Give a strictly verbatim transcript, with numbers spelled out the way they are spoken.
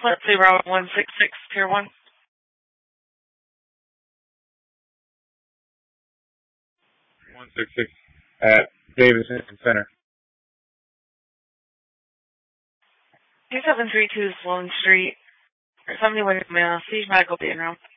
Let's see, route one six six, Pier one. one six six at Davidson Center. two seven three two Sloan Street. Or somebody with Mass. He's medical being around.